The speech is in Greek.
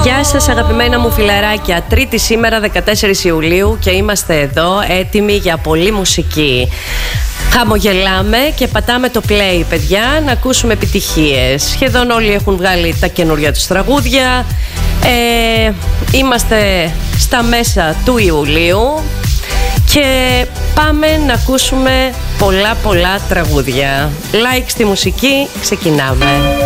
Γεια σας αγαπημένα μου φιλαράκια. Τρίτη σήμερα 14 Ιουλίου και είμαστε εδώ έτοιμοι για πολλή μουσική. Χαμογελάμε και πατάμε το play, παιδιά, να ακούσουμε επιτυχίες. Σχεδόν όλοι έχουν βγάλει τα καινούρια τους τραγούδια. Είμαστε στα μέσα του Ιουλίου και πάμε να ακούσουμε πολλά τραγούδια. Like στη μουσική, ξεκινάμε.